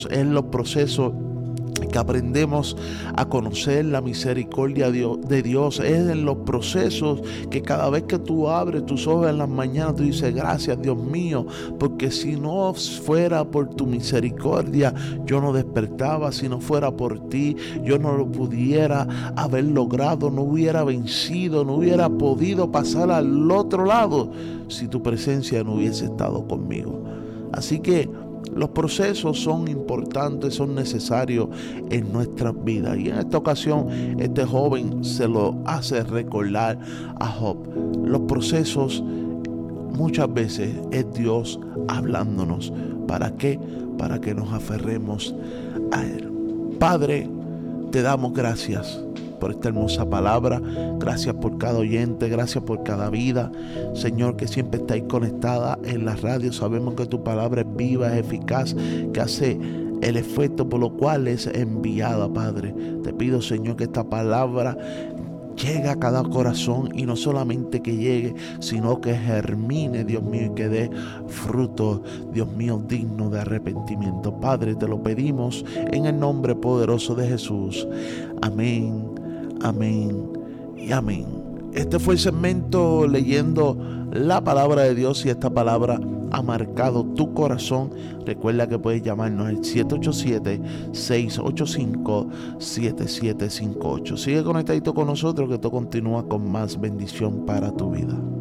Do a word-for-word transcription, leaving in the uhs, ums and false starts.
en los procesos que aprendemos a conocer la misericordia de Dios. Es en los procesos que cada vez que tú abres tus ojos en las mañanas, tú dices: gracias, Dios mío, porque si no fuera por tu misericordia, yo no despertaba. Si no fuera por ti, yo no lo pudiera haber logrado, no hubiera vencido, no hubiera podido pasar al otro lado si tu presencia no hubiese estado conmigo. Así que los procesos son importantes, son necesarios en nuestras vidas. Y en esta ocasión, este joven se lo hace recordar a Job. Los procesos muchas veces es Dios hablándonos. ¿Para qué? Para que nos aferremos a Él. Padre, te damos gracias por esta hermosa palabra. Gracias por cada oyente, gracias por cada vida, Señor, que siempre está ahí conectada en la radio. Sabemos que tu palabra es viva, es eficaz, que hace el efecto por lo cual es enviada, Padre. Te pido, Señor, que esta palabra llegue a cada corazón, y no solamente que llegue, sino que germine, Dios mío, y que dé fruto, Dios mío, digno de arrepentimiento. Padre, te lo pedimos en el nombre poderoso de Jesús. Amén, amén y amén. Este fue el segmento leyendo la palabra de Dios. Si esta palabra ha marcado tu corazón, recuerda que puedes llamarnos al siete ocho siete, seis ocho cinco, siete siete cinco ocho. Sigue conectadito con nosotros, que esto continúa con más bendición para tu vida.